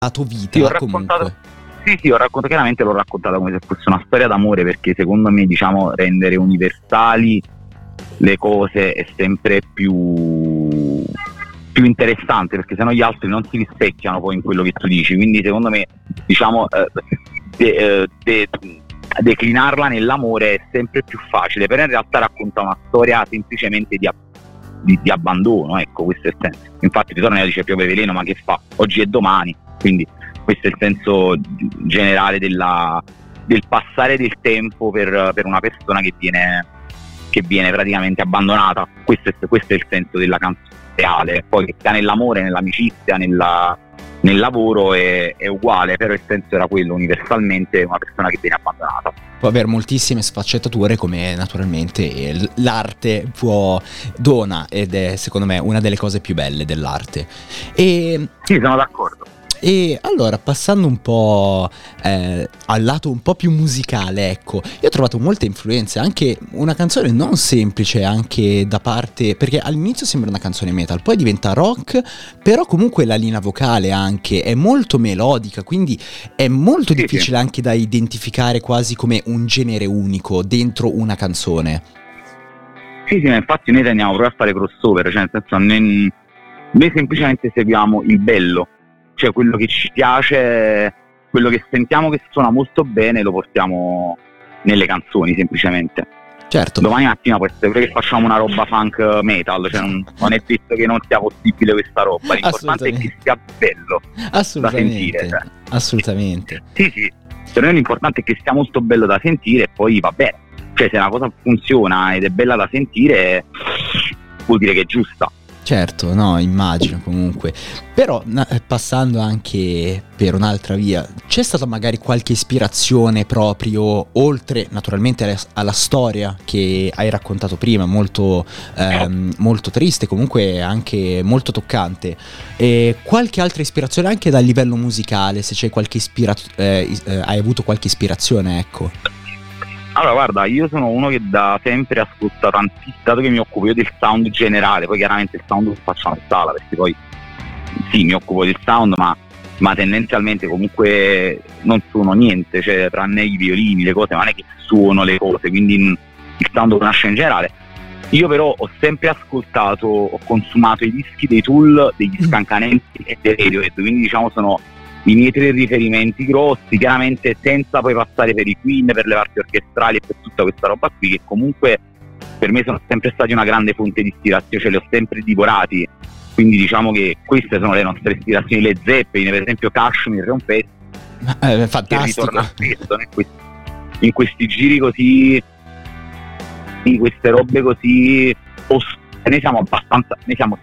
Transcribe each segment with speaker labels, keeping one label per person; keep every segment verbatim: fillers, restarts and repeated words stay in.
Speaker 1: dato vita
Speaker 2: Sì, ho
Speaker 1: comunque.
Speaker 2: raccontato, sì, sì, ho raccontato, chiaramente l'ho raccontata come se fosse una storia d'amore, perché secondo me, diciamo, rendere universali le cose è sempre più, più interessante, perché sennò gli altri non si rispecchiano poi in quello che tu dici. Quindi secondo me, diciamo, eh, de, eh, de, declinarla nell'amore è sempre più facile, però in realtà racconta una storia semplicemente di, di, di abbandono, ecco, questo è il senso. Infatti Ritorno dice Piove Veleno, ma che fa? Oggi e domani. Quindi questo è il senso generale della, del passare del tempo per, per una persona che viene, che viene praticamente abbandonata. Questo è, questo è il senso della canzone reale. Poi che sia nell'amore, nell'amicizia, nella, nel lavoro è, è uguale, però il senso era quello, universalmente una persona che viene abbandonata.
Speaker 1: Può avere moltissime sfaccettature, come naturalmente l'arte può dona, ed è secondo me una delle cose più belle dell'arte. E
Speaker 2: sì, sono d'accordo.
Speaker 1: E allora, passando un po' eh, al lato un po' più musicale, ecco, io ho trovato molte influenze, anche una canzone non semplice, anche da parte, perché all'inizio sembra una canzone metal, poi diventa rock, però comunque la linea vocale anche è molto melodica, quindi è molto
Speaker 2: sì,
Speaker 1: difficile
Speaker 2: sì.
Speaker 1: anche da identificare quasi come un genere unico dentro una canzone.
Speaker 2: Sì, sì, ma infatti noi tendiamo proprio a fare crossover, cioè nel senso noi, noi semplicemente seguiamo il bello, cioè quello che ci piace, quello che sentiamo che suona molto bene lo portiamo nelle canzoni semplicemente.
Speaker 1: Certo.
Speaker 2: Domani mattina può essere pure che facciamo una roba funk metal, cioè non, non è detto che non sia possibile questa roba, l'importante è che sia bello da sentire. Cioè.
Speaker 1: Assolutamente.
Speaker 2: Sì, sì, per noi l'importante è che sia molto bello da sentire e poi va bene, cioè se una cosa funziona ed è bella da sentire vuol dire che è giusta.
Speaker 1: Certo, no, immagino comunque. Però na- passando anche per un'altra via, c'è stata magari qualche ispirazione proprio, oltre naturalmente alla, alla storia che hai raccontato prima, molto, ehm, molto triste, comunque anche molto toccante, e qualche altra ispirazione anche dal livello musicale, se c'è qualche ispirazione, eh, eh, hai avuto qualche ispirazione, ecco.
Speaker 2: Allora guarda, io sono uno che da sempre ascolta tantissimo, dato che mi occupo io del sound generale, poi chiaramente il sound lo faccio in sala, perché poi sì, mi occupo del sound, ma, ma tendenzialmente comunque non suono niente, cioè tranne i violini, le cose, ma non è che suono le cose, quindi il sound lo nasce in generale. Io però ho sempre ascoltato, ho consumato i dischi dei Tool, degli Scancanenti e dei Radiohead, quindi diciamo sono i miei tre riferimenti grossi, chiaramente senza poi passare per i Queen, per le parti orchestrali e per tutta questa roba qui, che comunque per me sono sempre stati una grande fonte di ispirazione, cioè li ho sempre divorati, quindi diciamo che queste sono le nostre ispirazioni. Le Zeppelin, per esempio Kashmir è un pezzo
Speaker 1: eh, fantastico,
Speaker 2: che ritorna spesso in questi, in questi giri così, in queste robe così oscure. Noi siamo abbastanza, noi siamo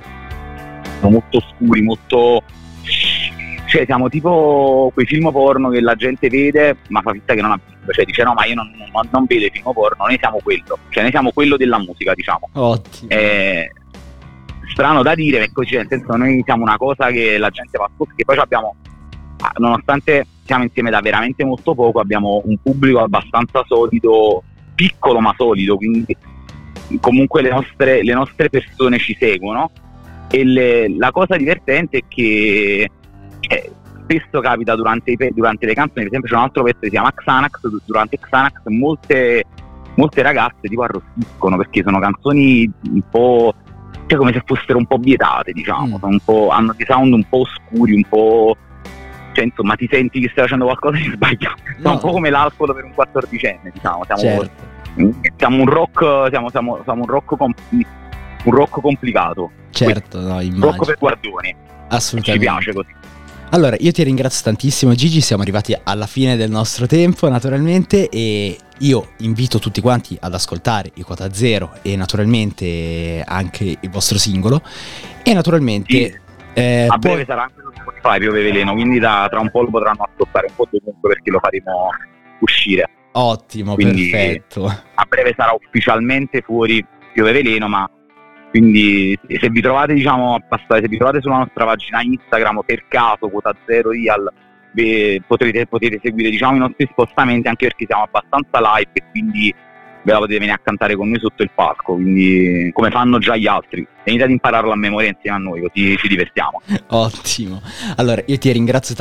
Speaker 2: molto oscuri, molto, cioè siamo tipo quei film porno che la gente vede ma fa finta che non ha visto, cioè dice no, ma io non, non, non vedo i film porno. Noi siamo quello, cioè noi siamo quello della musica, diciamo.
Speaker 1: Ottimo.
Speaker 2: È strano da dire, perché cioè, nel senso, noi siamo una cosa che la gente va a ascoltare, che poi abbiamo, nonostante siamo insieme da veramente molto poco, abbiamo un pubblico abbastanza solido, piccolo ma solido, quindi comunque le nostre, le nostre persone ci seguono. E le, la cosa divertente è che eh, spesso capita durante, i, durante le canzoni, per esempio c'è un altro pezzo che si chiama Xanax, durante Xanax molte, molte ragazze tipo arrossiscono, perché sono canzoni un po', cioè come se fossero un po' vietate, diciamo, mm. un po', hanno dei sound un po' oscuri, un po', cioè insomma ti senti che stai facendo qualcosa di sbagliato, no. È un po' come l'alcol per un quattordicenne, diciamo, siamo, certo. siamo un rock, siamo, siamo, siamo un rock com- un rock complicato.
Speaker 1: Certo,
Speaker 2: questo.
Speaker 1: no, immagino.
Speaker 2: Rock per guardoni.
Speaker 1: Assolutamente.
Speaker 2: Ci piace così.
Speaker 1: Allora, io ti ringrazio tantissimo Gigi, siamo arrivati alla fine del nostro tempo naturalmente, e io invito tutti quanti ad ascoltare i Quota Zero e naturalmente anche il vostro singolo, e naturalmente
Speaker 2: sì. eh, a breve
Speaker 1: poi...
Speaker 2: sarà anche su Spotify Piove Veleno, quindi da, tra un po' lo potranno ascoltare un po' dovunque, perché lo faremo uscire.
Speaker 1: Ottimo,
Speaker 2: quindi,
Speaker 1: perfetto.
Speaker 2: A breve sarà ufficialmente fuori Piove Veleno, ma quindi se vi trovate, diciamo, se vi trovate sulla nostra pagina Instagram o per caso Quota Zero Real, beh, potrete, potete seguire, diciamo, i nostri spostamenti, anche perché siamo abbastanza live e quindi ve la potete venire a cantare con noi sotto il palco, quindi come fanno già gli altri. Venite ad impararla a memoria insieme a noi, così ci divertiamo.
Speaker 1: Ottimo. Allora io ti ringrazio